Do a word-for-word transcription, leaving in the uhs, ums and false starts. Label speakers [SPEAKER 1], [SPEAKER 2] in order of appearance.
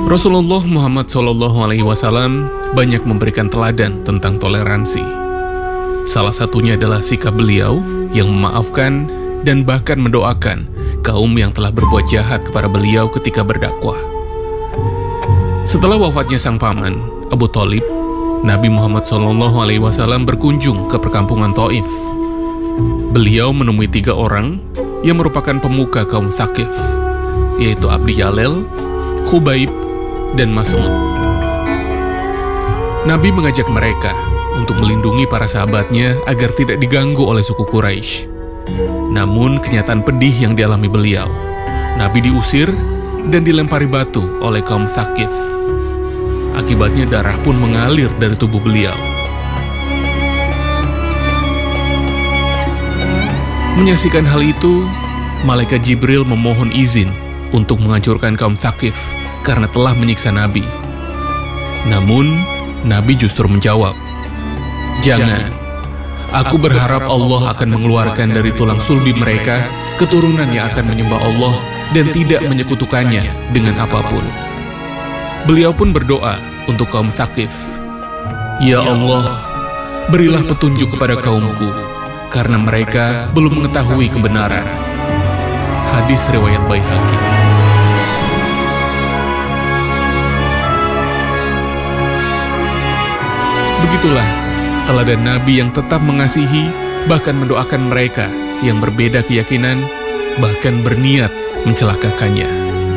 [SPEAKER 1] Rasulullah Muhammad shallallahu alaihi wasallam banyak memberikan teladan tentang toleransi. Salah satunya adalah sikap beliau yang memaafkan dan bahkan mendoakan kaum yang telah berbuat jahat kepada beliau ketika berdakwah. Setelah wafatnya sang paman, Abu Thalib, Nabi Muhammad shallallahu alaihi wasallam berkunjung ke perkampungan Thaif. Beliau menemui tiga orang yang merupakan pemuka kaum Tsaqif, yaitu Abdi Jalal, Khubaib, dan Mas'ud. Nabi mengajak mereka untuk melindungi para sahabatnya agar tidak diganggu oleh suku Quraisy. Namun kenyataan pedih yang dialami beliau, Nabi diusir dan dilempari batu oleh kaum Tsaqif. Akibatnya darah pun mengalir dari tubuh beliau. Menyaksikan hal itu, Malaikat Jibril memohon izin untuk menghancurkan kaum Tsaqif karena telah menyiksa Nabi. Namun, Nabi justru menjawab, "Jangan, aku berharap Allah akan mengeluarkan dari tulang sulbi mereka keturunan yang akan menyembah Allah dan tidak menyekutukannya dengan apapun." Beliau pun berdoa untuk kaum Tsaqif, "Ya Allah, berilah petunjuk kepada kaumku, karena mereka belum mengetahui kebenaran." Hadis riwayat Baihaqi. Begitulah teladan Nabi yang tetap mengasihi, bahkan mendoakan mereka yang berbeda keyakinan, bahkan berniat mencelakakannya.